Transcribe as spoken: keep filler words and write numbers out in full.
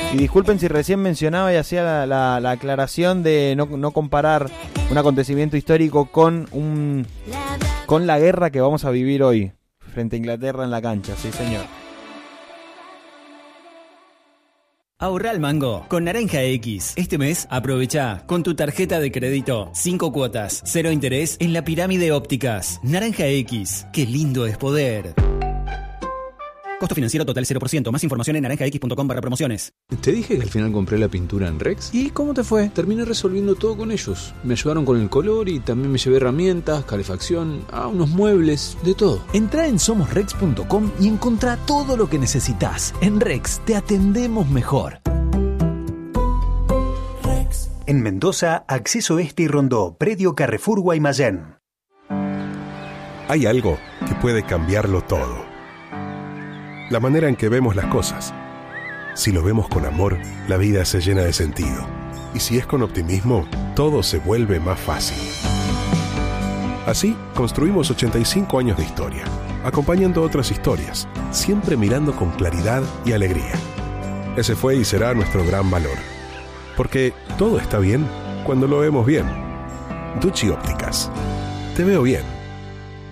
Y disculpen si recién mencionaba y hacía la, la, la aclaración de no, no comparar un acontecimiento histórico con un con la guerra que vamos a vivir hoy frente a Inglaterra en la cancha. Sí, señor. Ahorra al mango con Naranja X. Este mes aprovecha con tu tarjeta de crédito cinco cuotas, cero interés en la Pirámide Ópticas. Naranja X, qué lindo es poder. Costo financiero total cero por ciento. Más información en naranja x punto com barra promociones. Te dije que al final compré la pintura en Rex. ¿Y cómo te fue? Terminé resolviendo todo con ellos. Me ayudaron con el color y también me llevé herramientas, calefacción, ah, unos muebles, de todo. Entrá en somos rex punto com y encontrá todo lo que necesitas. En Rex te atendemos mejor. Rex. En Mendoza, Acceso Este y Rondó, Predio Carrefour Guaymallén. Hay algo que puede cambiarlo todo. La manera en que vemos las cosas. Si lo vemos con amor, la vida se llena de sentido. Y si es con optimismo, todo se vuelve más fácil. Así, construimos ochenta y cinco años de historia, acompañando otras historias, siempre mirando con claridad y alegría. Ese fue y será nuestro gran valor. Porque todo está bien cuando lo vemos bien. Ducci Ópticas. Te veo bien.